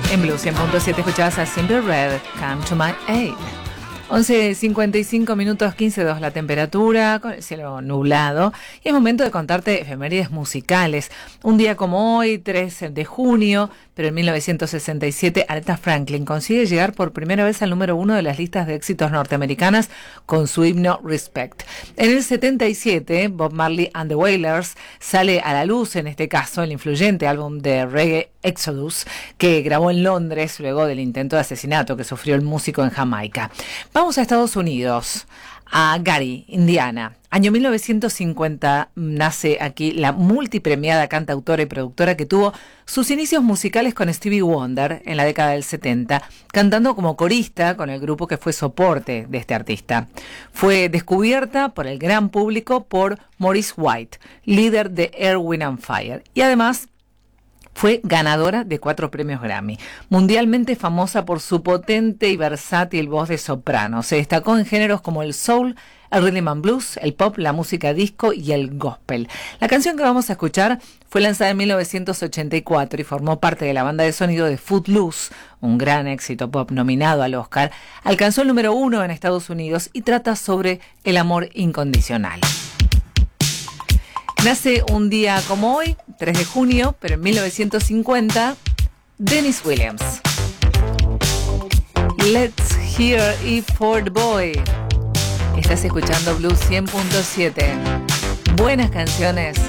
En Blue 100.7 escuchabas a Simply Red, Come to My Aid. 11:55 minutos, 15:02 la temperatura, con el cielo nublado. Y es momento de contarte efemérides musicales. Un día como hoy, 3 de junio, pero en 1967, Aretha Franklin consigue llegar por primera vez al número 1 de las listas de éxitos norteamericanas con su himno Respect. En el 77, Bob Marley and the Wailers sale a la luz, en este caso, el influyente álbum de reggae Exodus, que grabó en Londres luego del intento de asesinato que sufrió el músico en Jamaica. Vamos a Estados Unidos, a Gary, Indiana. Año 1950 nace aquí la multipremiada cantautora y productora que tuvo sus inicios musicales con Stevie Wonder en la década del 70, cantando como corista con el grupo que fue soporte de este artista. Fue descubierta por el gran público por Maurice White, líder de Earth, Wind and Fire, y además fue ganadora de 4 premios Grammy. Mundialmente famosa por su potente y versátil voz de soprano. Se destacó en géneros como el soul, el rhythm and blues, el pop, la música disco y el gospel. La canción que vamos a escuchar fue lanzada en 1984 y formó parte de la banda de sonido de Footloose, un gran éxito pop nominado al Oscar. Alcanzó el número 1 en Estados Unidos y trata sobre el amor incondicional. Nace un día como hoy, 3 de junio, pero en 1950, Dennis Williams. Let's hear it for the boy. Estás escuchando Blue 100.7. Buenas canciones